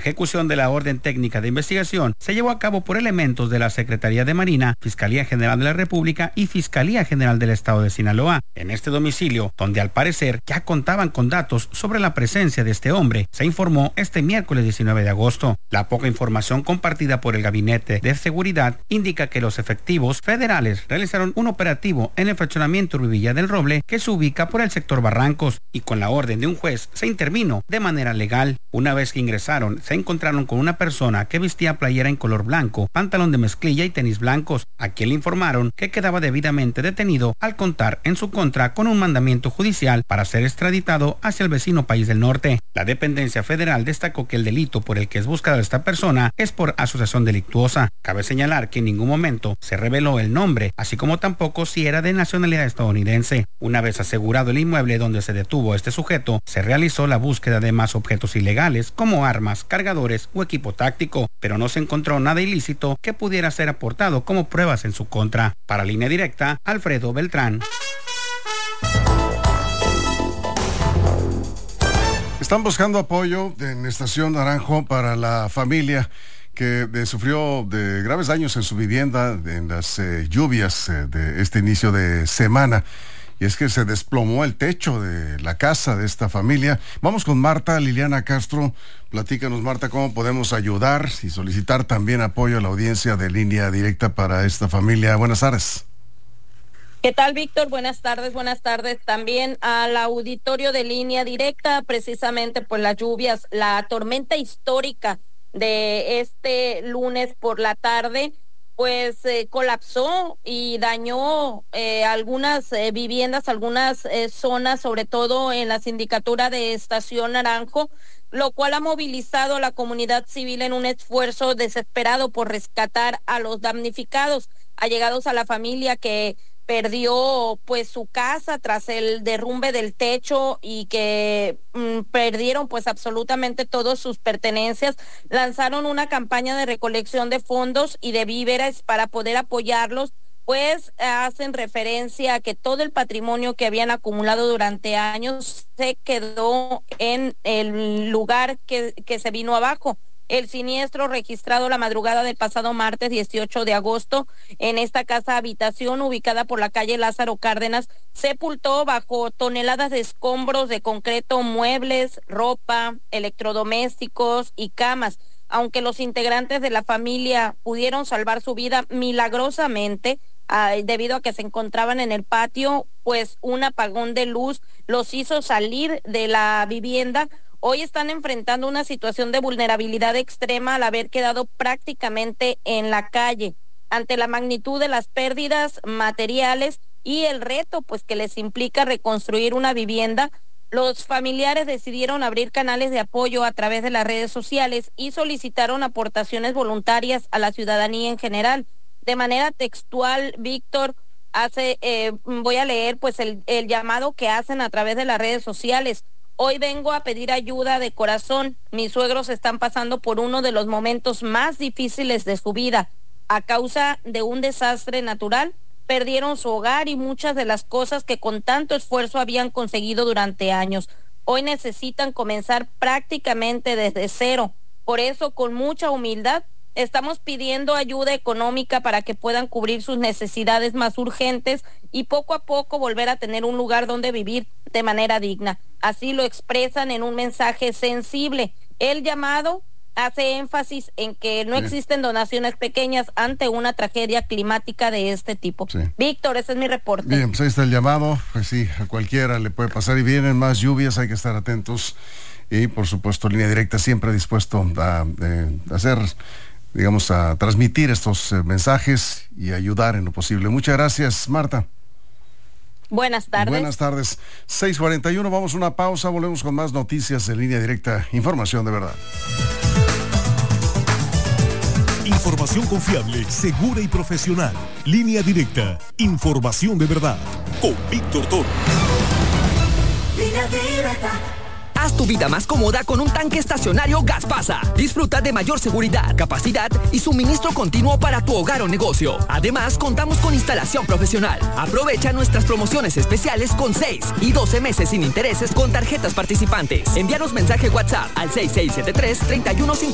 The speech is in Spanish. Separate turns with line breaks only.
ejecución de la orden técnica de investigación se llevó a cabo por elementos de la Secretaría de Marina, Fiscalía General de la República y Fiscalía General del Estado de Sinaloa. En este domicilio, donde al parecer ya contaban con datos sobre la presencia de este hombre, se informó este miércoles 19 de agosto. La poca información compartida por el Gabinete de Seguridad indica que los efectivos federales realizaron un operativo en el fraccionamiento Urbivilla del Roble, que se ubica por el sector Barrancos, y con la orden de un juez se intervino de manera legal. Una vez que ingresaron, se encontraron con una persona que vestía playera en color blanco, pantalón de mezclilla y tenis blancos, a quien le informaron que quedaba debidamente detenido al contar en su contra con un mandamiento judicial para ser extraditado hacia el vecino país del norte. La dependencia federal destacó que el delito por el que es buscada esta persona es por asociación delictuosa. Cabe señalar que en ningún momento se reveló el nombre, así como tampoco si era de nacionalidad estadounidense. Una vez asegurado el inmueble donde se detuvo este sujeto, se realizó la búsqueda de más objetos ilegales como armas, cargadores o equipo táctico, pero no se encontró nada ilícito que pudiera ser aportado como pruebas en su contra. Para Línea Directa, Alfredo Beltrán.
Están buscando apoyo en Estación Naranjo para la familia que sufrió de graves daños en su vivienda en las lluvias de este inicio de semana. Y es que se desplomó el techo de la casa de esta familia. Vamos con Marta Liliana Castro. Platícanos, Marta, cómo podemos ayudar y solicitar también apoyo a la audiencia de Línea Directa para esta familia. Buenas tardes.
¿Qué tal, Víctor? Buenas tardes también al auditorio de Línea Directa. Precisamente por las lluvias, la tormenta histórica de este lunes por la tarde, pues colapsó y dañó algunas viviendas, algunas zonas, sobre todo en la sindicatura de Estación Naranjo, lo cual ha movilizado a la comunidad civil en un esfuerzo desesperado por rescatar a los damnificados, allegados a la familia que perdió pues su casa tras el derrumbe del techo y que perdieron pues absolutamente todas sus pertenencias. Lanzaron una campaña de recolección de fondos y de víveres para poder apoyarlos, pues hacen referencia a que todo el patrimonio que habían acumulado durante años se quedó en el lugar que se vino abajo. El siniestro registrado la madrugada del pasado martes 18 de agosto en esta casa habitación ubicada por la calle Lázaro Cárdenas sepultó bajo toneladas de escombros de concreto muebles, ropa, electrodomésticos y camas. Aunque los integrantes de la familia pudieron salvar su vida milagrosamente, debido a que se encontraban en el patio, pues un apagón de luz los hizo salir de la vivienda. Hoy están enfrentando una situación de vulnerabilidad extrema al haber quedado prácticamente en la calle. Ante la magnitud de las pérdidas materiales y el reto pues que les implica reconstruir una vivienda, los familiares decidieron abrir canales de apoyo a través de las redes sociales y solicitaron aportaciones voluntarias a la ciudadanía en general. De manera textual, Víctor, voy a leer pues el llamado que hacen a través de las redes sociales. Hoy vengo a pedir ayuda de corazón. Mis suegros están pasando por uno de los momentos más difíciles de su vida. A causa de un desastre natural, perdieron su hogar y muchas de las cosas que con tanto esfuerzo habían conseguido durante años. Hoy necesitan comenzar prácticamente desde cero. Por eso, con mucha humildad, estamos pidiendo ayuda económica para que puedan cubrir sus necesidades más urgentes y poco a poco volver a tener un lugar donde vivir de manera digna. Así lo expresan en un mensaje sensible. El llamado hace énfasis en que no existen donaciones pequeñas ante una tragedia climática de este tipo. Sí. Víctor, ese es mi reporte.
Bien, pues ahí está el llamado. Pues sí, a cualquiera le puede pasar y vienen más lluvias, hay que estar atentos. Y por supuesto, Línea Directa siempre dispuesto a hacer, digamos, a transmitir estos mensajes y ayudar en lo posible. Muchas gracias, Marta.
Buenas tardes.
Buenas tardes. 6:41, vamos a una pausa, volvemos con más noticias de Línea Directa. Información de verdad.
Información confiable, segura y profesional. Línea Directa. Información de verdad. Con Víctor Toro.
Línea Directa.
Haz tu vida más cómoda con un tanque estacionario Gaspasa. Disfruta de mayor seguridad, capacidad y suministro continuo para tu hogar o negocio. Además, contamos con instalación profesional. Aprovecha nuestras promociones especiales con 6 y 12 meses sin intereses con tarjetas participantes. Envíanos mensaje WhatsApp al 6673-3150.